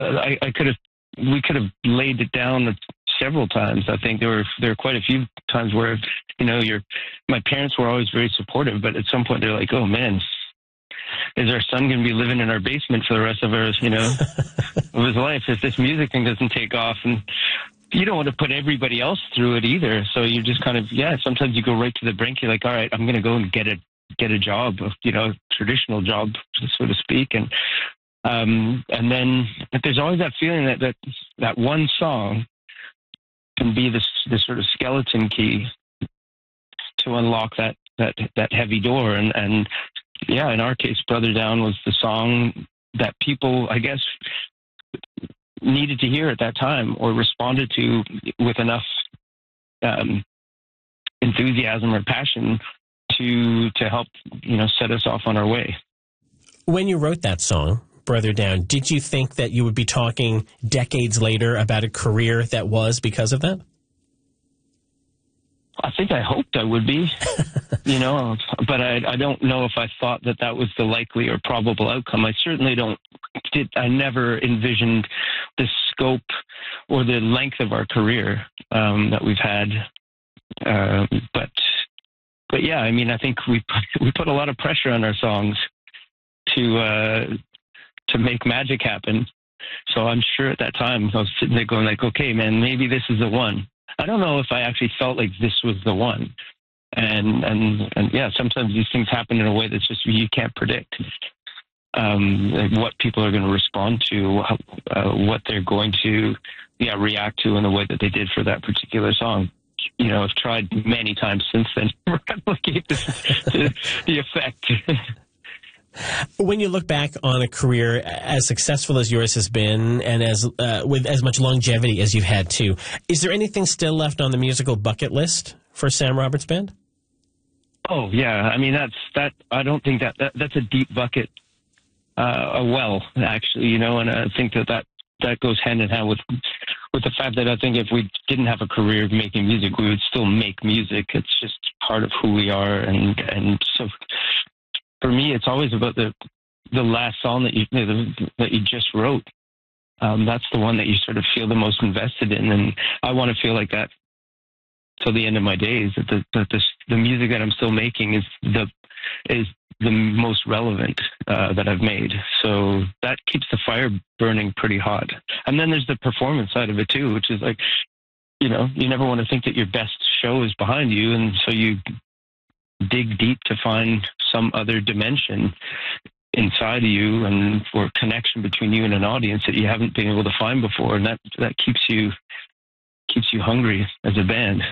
we could have laid it down several times. I think there were quite a few times where, my parents were always very supportive, but at some point they're like, oh man, is our son going to be living in our basement for the rest of of his life if this music thing doesn't take off? And you don't want to put everybody else through it either. So you just kind of, sometimes you go right to the brink. You're like, all right, I'm going to go and get a job, traditional job, so to speak. And then but there's always that feeling that one song can be this sort of skeleton key to unlock that heavy door. And in our case, Brother Down was the song that people, I guess, needed to hear at that time or responded to with enough enthusiasm or passion to help, set us off on our way. When you wrote that song, Brother Down, did you think that you would be talking decades later about a career that was because of that? I think I hoped I would be, but I don't know if I thought that was the likely or probable outcome. I certainly I never envisioned the scope or the length of our career that we've had. But yeah, I mean, I think we put a lot of pressure on our songs to make magic happen. So I'm sure at that time I was sitting there going like, okay, man, maybe this is the one. I don't know if I actually felt like this was the one. And sometimes these things happen in a way that's just you can't predict. Like what people are going to respond to, what they're going to react to in the way that they did for that particular song. I've tried many times since then to replicate the effect. When you look back on a career as successful as yours has been and with as much longevity as you've had too, is there anything still left on the musical bucket list for Sam Roberts Band? Oh, yeah. I mean, I don't think that's a deep bucket, a well, actually, and I think that goes hand in hand with the fact that I think if we didn't have a career making music, we would still make music. It's just part of who we are. And so for me, it's always about the last song that you just wrote. That's the one that you sort of feel the most invested in, and I want to feel like that till the end of my days. That the music that I'm still making is the most relevant that I've made. So that keeps the fire burning pretty hot. And then there's the performance side of it too, which is like, you never want to think that your best show is behind you, and so you dig deep to find some other dimension inside of you and for connection between you and an audience that you haven't been able to find before, and that keeps you hungry as a band.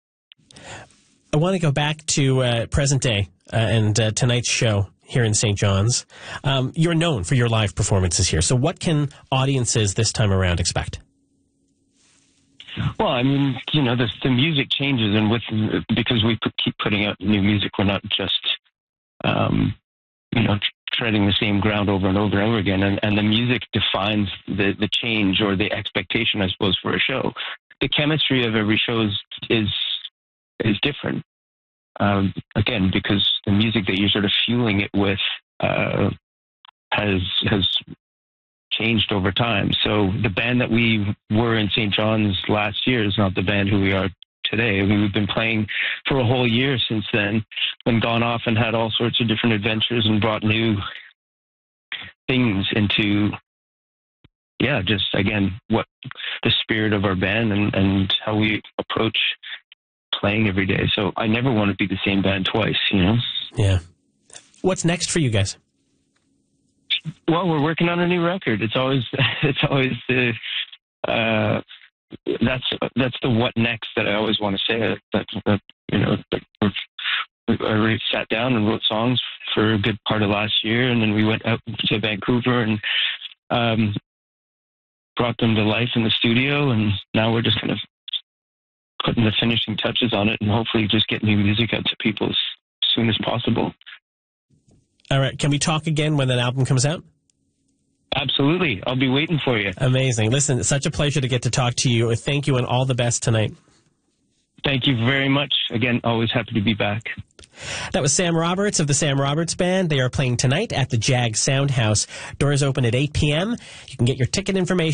I want to go back to present day and tonight's show here in St. John's. You're known for your live performances here, so what can audiences this time around expect? Well, I mean, the music changes, and because we keep putting out new music, we're not just, treading the same ground over and over and over again. And the music defines the change or the expectation, I suppose, for a show. The chemistry of every show is different. Again, because the music that you're sort of fueling it with has changed over time. So the band that we were in St. John's last year is not the band who we are today. I mean, we've been playing for a whole year since then and gone off and had all sorts of different adventures and brought new things into, just again, what the spirit of our band and how we approach playing every day. So I never want to be the same band twice, Yeah. What's next for you guys? Well, we're working on a new record. It's always the that's the what next that I always want to say. I already sat down and wrote songs for a good part of last year, and then we went out to Vancouver and brought them to life in the studio, and now we're just kind of putting the finishing touches on it and hopefully just get new music out to people as soon as possible. All right. Can we talk again when that album comes out? Absolutely. I'll be waiting for you. Amazing. Listen, it's such a pleasure to get to talk to you. Thank you and all the best tonight. Thank you very much. Again, always happy to be back. That was Sam Roberts of the Sam Roberts Band. They are playing tonight at the Jag Sound House. Doors open at 8 p.m. You can get your ticket information